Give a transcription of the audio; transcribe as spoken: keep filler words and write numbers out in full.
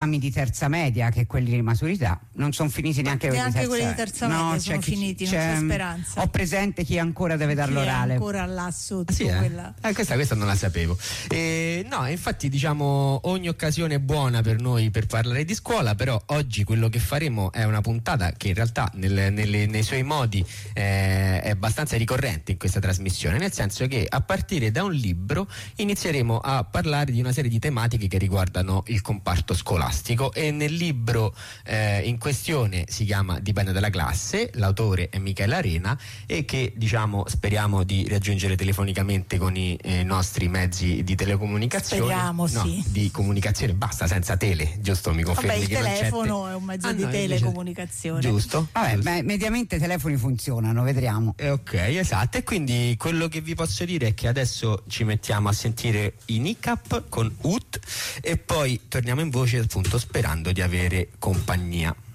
esami di terza media, che quelli di maturità non sono finiti neanche, neanche quelli di terza media. No, sono chi, finiti, non c'è speranza. Ho presente chi ancora deve dar chi l'orale. È ancora là sotto. Ah, sì, eh? quella... eh, questa, questa non la sapevo. Eh, no, infatti diciamo ogni occasione è buona per noi per parlare di scuola, però oggi quello che faremo è una puntata che in realtà nel, nelle, nei suoi modi eh, è abbastanza ricorrente in questa trasmissione, nel senso che a partire da un libro inizieremo a parlare di una serie di tematiche che riguardano il comparto scolastico, e nel libro eh, in questione si chiama Dipende dalla classe, l'autore è Michele Arena, e che diciamo speriamo di raggiungere telefonicamente con i eh, nostri mezzi di telecomunicazione. Speriamo, no, sì. di comunicazione, basta, senza tele, giusto? Mi confermi? Vabbè, il che telefono non c'è te- è un mezzo ah, di no, telecomunicazione. Giusto? Vabbè, giusto. beh, mediamente i telefoni funzionano, vedremo. Eh, ok, esatto, e quindi quello che vi posso dire è che adesso ci mettiamo a sentire i Nicap con U T e poi torniamo in voce, appunto, sperando di avere compagnia.